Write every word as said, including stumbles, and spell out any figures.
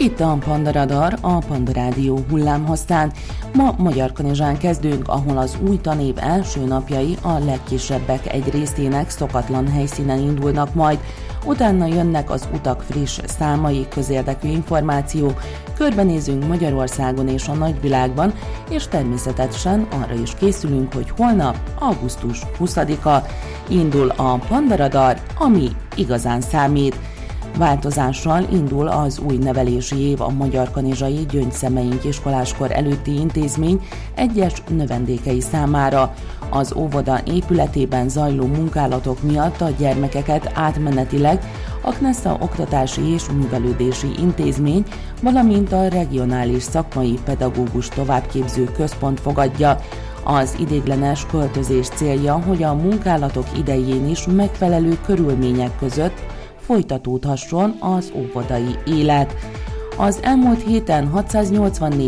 Itt a Panda Radar, a Panda Rádió hullámhosszán. Ma Magyarkanizsán kezdünk, ahol az új tanév első napjai a legkisebbek egy részének szokatlan helyszínen indulnak majd. Utána jönnek az utak friss számai, közérdekű információ, körbenézünk Magyarországon és a nagyvilágban, és természetesen arra is készülünk, hogy holnap, augusztus huszadika indul a Panda Radar, ami igazán számít. Változással indul az új nevelési év a Magyarkanizsai Gyöngyszemeink iskoláskor előtti intézmény egyes növendékei számára. Az óvoda épületében zajló munkálatok miatt a gyermekeket átmenetileg a Knesza Oktatási és Művelődési Intézmény, valamint a Regionális Szakmai Pedagógus Továbbképző Központ fogadja. Az ideiglenes költözés célja, hogy a munkálatok idején is megfelelő körülmények között folytatódhasson az óvodai élet. Az elmúlt héten hatszáznyolcvannégy